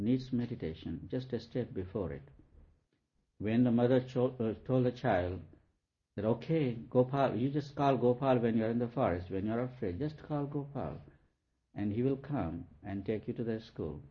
needs meditation, just a step before it. When the mother told the child that, okay, Gopal, you just call Gopal when you're in the forest, when you're afraid, just call Gopal, and he will come and take you to the school.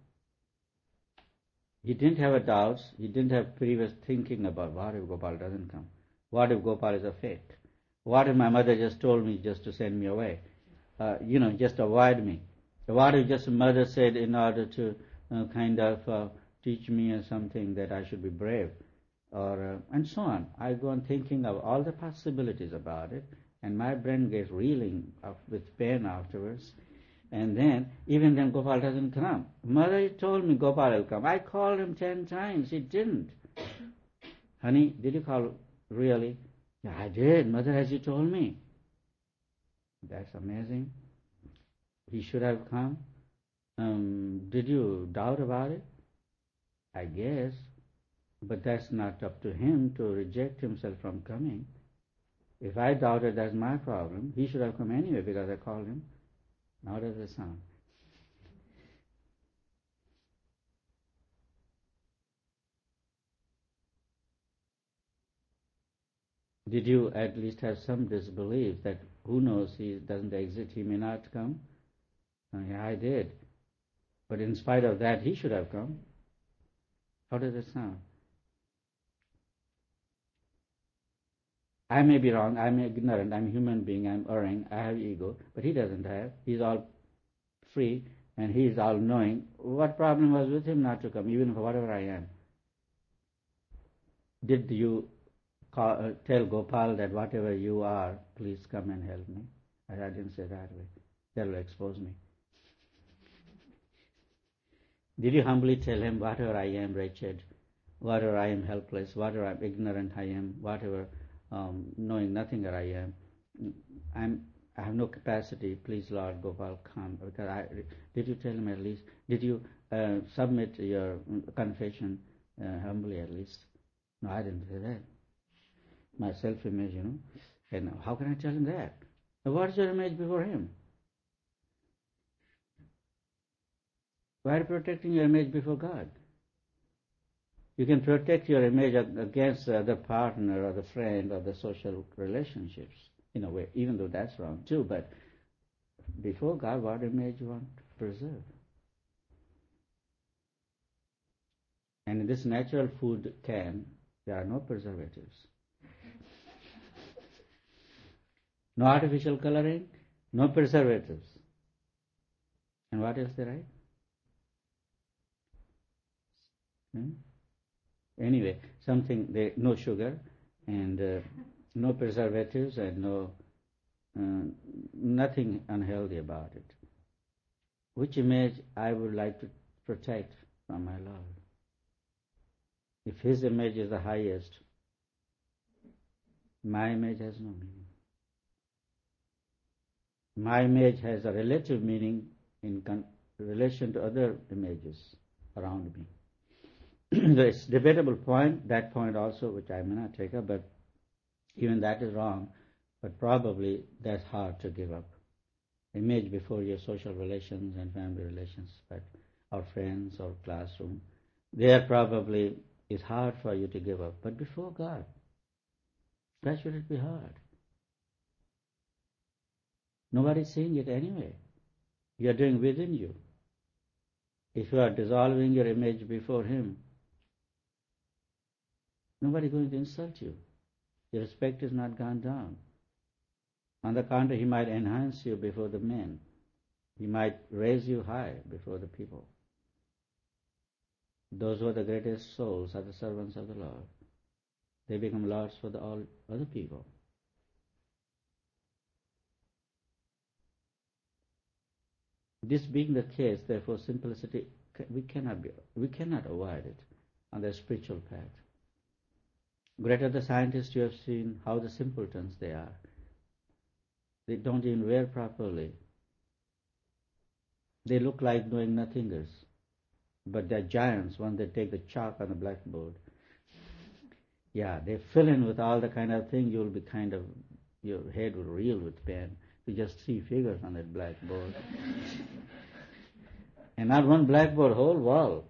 He didn't have a doubts, he didn't have previous thinking about what if Gopal doesn't come? What if Gopal is a fake? What if my mother just told me just to send me away? Just avoid me. What if just mother said in order to teach me something that I should be brave? And so on. I go on thinking of all the possibilities about it, and my brain gets reeling with pain afterwards. And then, even then Gopal doesn't come. Mother told me Gopal will come. I called him 10 times. He didn't. Honey, did you call really? Yeah, I did. Mother, as you told me. That's amazing. He should have come. Did you doubt about it? I guess. But that's not up to him to reject himself from coming. If I doubted, that's my problem. He should have come anyway because I called him. Now does it sound? Did you at least have some disbelief that who knows, he doesn't exist, he may not come? Yeah, I did. But in spite of that, he should have come. How does it sound? I may be wrong, I'm ignorant, I'm a human being, I'm erring, I have ego, but he doesn't have. He's all free and he's all knowing. What problem was with him not to come, even for whatever I am? Did you tell Gopal that whatever you are, please come and help me? I didn't say that way. That will expose me. Did you humbly tell him, whatever I am wretched, whatever I am helpless, whatever I'm ignorant I am, whatever knowing nothing that I am, I have no capacity, please Lord Gopal come. Because did you tell him at least? Did you submit your confession humbly at least? No, I didn't say that. My self-image, And how can I tell him that? What is your image before him? Why are you protecting your image before God? You can protect your image against the partner or the friend or the social relationships, in a way, even though that's wrong too. But before God, what image you want to preserve? And in this natural food can, there are no preservatives. No artificial coloring, no preservatives. And what else there is? Anyway, no sugar and no preservatives and nothing unhealthy about it. Which image I would like to protect from my Lord? If His image is the highest, my image has no meaning. My image has a relative meaning in relation to other images around me. It's a debatable point, that point also, which I may not take up, but even that is wrong, but probably that's hard to give up. Image before your social relations and family relations, but or friends or classroom, there probably is hard for you to give up. But before God, why should it be hard? Nobody's seeing it anyway. You are doing within you. If you are dissolving your image before Him, nobody is going to insult you. Your respect is not gone down. On the contrary, He might enhance you before the men. He might raise you high before the people. Those who are the greatest souls are the servants of the Lord. They become lords for all other people. This being the case, therefore, simplicity, we cannot avoid it on the spiritual path. Great are the scientists you have seen, how the simpletons they are. They don't even wear properly. They look like knowing nothingers. But they're giants when they take the chalk on the blackboard. Yeah, they fill in with all the kind of thing, you'll be your head will reel with pain. You just see figures on that blackboard. And not one blackboard, whole wall.